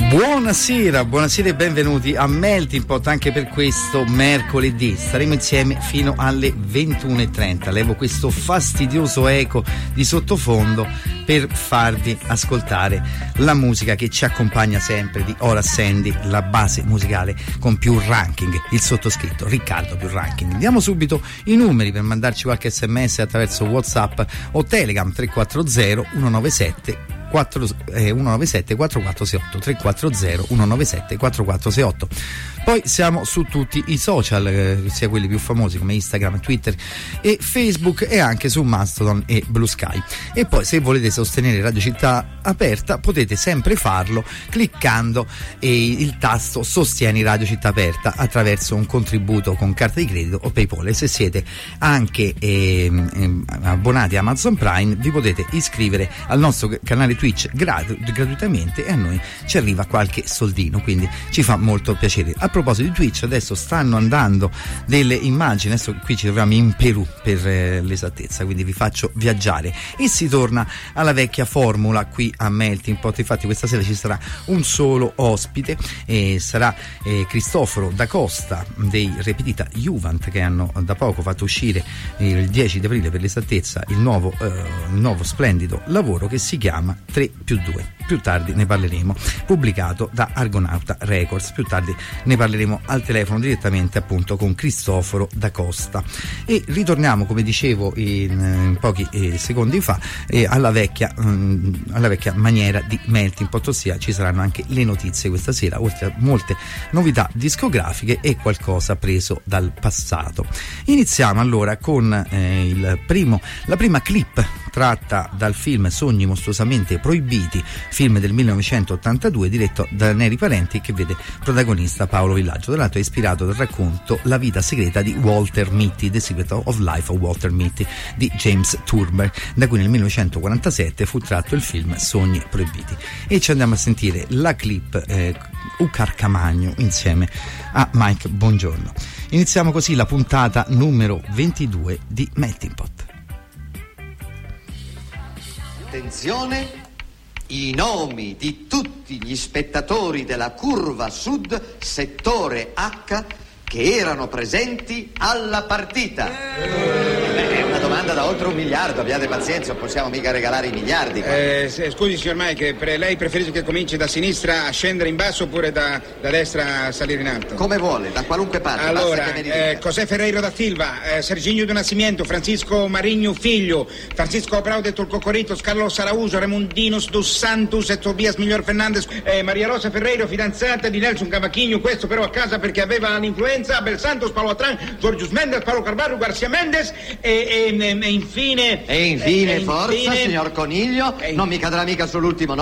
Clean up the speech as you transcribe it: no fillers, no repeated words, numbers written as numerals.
Buonasera e benvenuti a Melting Pot anche per questo mercoledì. Staremo insieme fino alle 21:30. Levo questo fastidioso eco di sottofondo per farvi ascoltare la musica che ci accompagna sempre di Horace Sandy, la base musicale con più ranking, il sottoscritto Riccardo più ranking. Diamo subito i numeri per mandarci qualche sms attraverso WhatsApp o Telegram 340 197 4468 340 197 4468. Poi siamo su tutti i social, sia quelli più famosi come Instagram, Twitter e Facebook, e anche su Mastodon e Blue Sky. E poi se volete sostenere Radio Città Aperta potete sempre farlo cliccando il tasto Sostieni Radio Città Aperta attraverso un contributo con carta di credito o PayPal. E se siete anche abbonati a Amazon Prime vi potete iscrivere al nostro canale Twitch gratuitamente e a noi ci arriva qualche soldino, quindi ci fa molto piacere. A proposito di Twitch, adesso stanno andando delle immagini, adesso qui ci troviamo in Perù per l'esattezza, quindi vi faccio viaggiare e si torna alla vecchia formula qui a Melting Pot. Infatti questa sera ci sarà un solo ospite e sarà Cristoforo da Costa dei Repetita Juvent, che hanno da poco fatto uscire il 10 di aprile per l'esattezza il nuovo splendido lavoro che si chiama 3+2. Più tardi ne parleremo, pubblicato da Argonauta Records. Più tardi ne parleremo al telefono direttamente appunto con Cristoforo da Costa. E ritorniamo, come dicevo in pochi secondi fa, alla vecchia maniera di Melting Pot, ossia ci saranno anche le notizie questa sera, oltre a molte novità discografiche e qualcosa preso dal passato. Iniziamo allora con la prima clip tratta dal film Sogni mostruosamente proibiti, film del 1982 diretto da Neri Parenti, che vede protagonista Paolo Villaggio. Tra l'altro è ispirato dal racconto La vita segreta di Walter Mitty, The Secret of Life of Walter Mitty di James Thurber, da cui nel 1947 fu tratto il film Sogni proibiti. E ci andiamo a sentire la clip Ucarcamagno insieme a Mike Bongiorno. Iniziamo così la puntata numero 22 di Melting Pot. Attenzione, i nomi di tutti gli spettatori della curva sud, settore H, che erano presenti alla partita. È una domanda da oltre 1 miliardo, abbiate pazienza, non possiamo mica regalare i miliardi. Scusi signor Mike, lei preferisce che cominci da sinistra a scendere in basso oppure da destra a salire in alto? Come vuole, da qualunque parte. Allora, basta che me ne dica. José Ferreiro da Silva, Serginho do Nascimento, Francisco Marinho Figlio, Francisco Abreu de Tolcocoritos, Carlos Araujo, Raimundinos dos Santos e Tobias Miglior Fernandez, Maria Rosa Ferreiro, fidanzata di Nelson Cavaquinho, questo però a casa perché aveva l'influenza, Abel Santos, Paolo Atran, Georgios Mendes, Paolo Carvalho, Garcia Mendes e infine... E infine, forza, signor Coniglio, non mi cadrà mica sull'ultimo